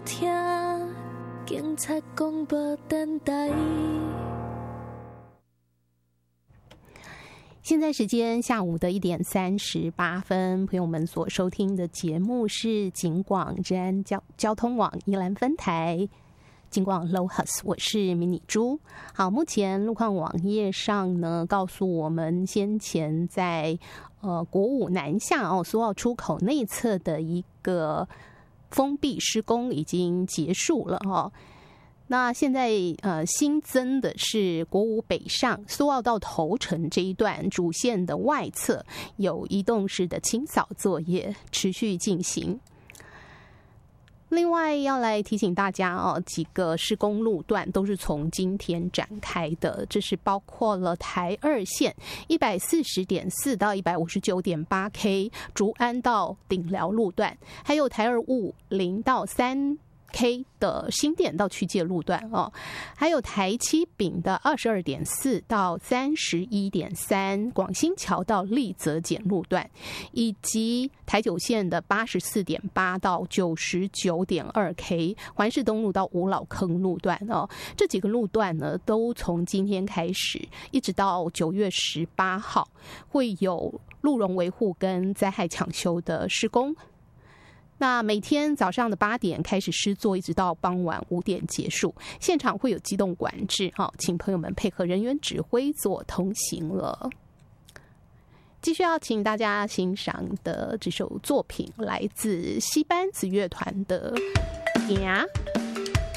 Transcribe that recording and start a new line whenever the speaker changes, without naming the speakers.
听警察广播电台。
现在时间下午的1点38分，朋友们所收听的节目是警广治安交通网宜兰分台警广 LOHUS， 我是迷你猪。好，目前路况网页上呢告诉我们，先前在国五南下苏澳出口内侧的一个封闭施工已经结束了那现在新增的是国五北上苏澳到头城这一段主线的外侧有移动式的清扫作业持续进行。另外要来提醒大家几个施工路段都是从今天展开的，这是包括了台2线 140.4 到 159.8K 竹安到顶寮路段，还有台250到3K 的新店到区界路段还有台7丙的 22.4 到 31.3 广新桥到立泽简路段，以及台9线的 84.8 到 99.2K 环市东路到五老坑路段这几个路段呢都从今天开始一直到9月18号会有路容维护跟灾害抢修的施工。那每天早上的8点开始施作，一直到傍晚5点结束，现场会有机动管制请朋友们配合人员指挥做通行了。继续要请大家欣赏的这首作品来自西班子乐团的《呀》。